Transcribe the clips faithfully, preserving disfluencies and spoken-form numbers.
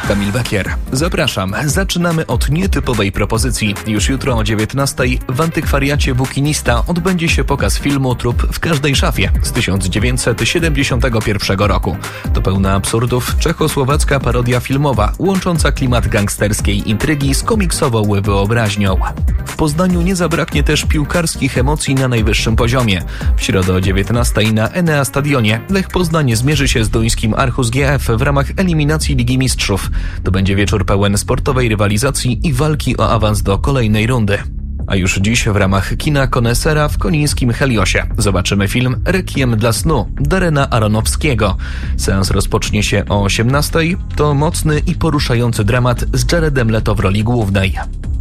Kamil Bakier. Zapraszam. Zaczynamy od nietypowej propozycji. Już jutro o dziewiętnastej w antykwariacie Bukinista odbędzie się pokaz filmu Trup w każdej szafie z tysiąc dziewięćset siedemdziesiątego pierwszego roku. To pełna absurdów czechosłowacka parodia filmowa, łącząca klimat gangsterskiej intrygi z komiksową wyobraźnią. W Poznaniu nie zabraknie też piłkarskich emocji na najwyższym poziomie. W środę o dziewiętnastej na Enea Stadionie Lech Poznań zmierzy się z duńskim Aarhus G F w ramach eliminacji Ligi Mistrzów. To będzie wieczór pełen sportowej rywalizacji i walki o awans do kolejnej rundy. A już dziś w ramach kina Konesera w konińskim Heliosie zobaczymy film Requiem dla snu Darrena Aronofskiego. Seans rozpocznie się o osiemnastej. To mocny i poruszający dramat z Jaredem Leto w roli głównej.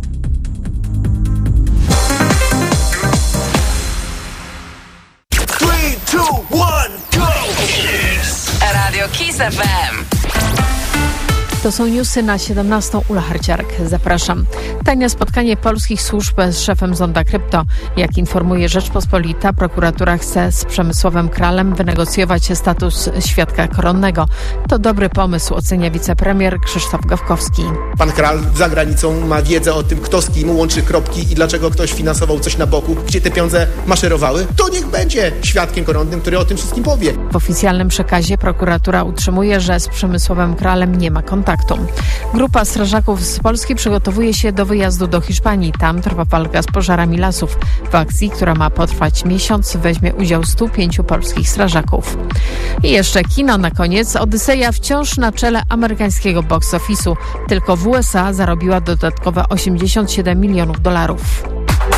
three, two, one, go! Radio Kiss F M. To są newsy na siedemnastą. Ula Harciarek. Zapraszam. Tajne spotkanie polskich służb z szefem Zonda Krypto. Jak informuje Rzeczpospolita, prokuratura chce z Przemysławem Kralem wynegocjować status świadka koronnego. To dobry pomysł, ocenia wicepremier Krzysztof Gawkowski. Pan Kral za granicą ma wiedzę o tym, kto z kim łączy kropki i dlaczego ktoś finansował coś na boku, gdzie te pieniądze maszerowały. To niech będzie świadkiem koronnym, który o tym wszystkim powie. W oficjalnym przekazie prokuratura utrzymuje, że z Przemysławem Kralem nie ma kontaktu. Grupa strażaków z Polski przygotowuje się do wyjazdu do Hiszpanii. Tam trwa walka z pożarami lasów. W akcji, która ma potrwać miesiąc, weźmie udział stu pięciu polskich strażaków. I jeszcze kino na koniec. Odyseja wciąż na czele amerykańskiego box office'u. Tylko w U S A zarobiła dodatkowe osiemdziesiąt siedem milionów dolarów.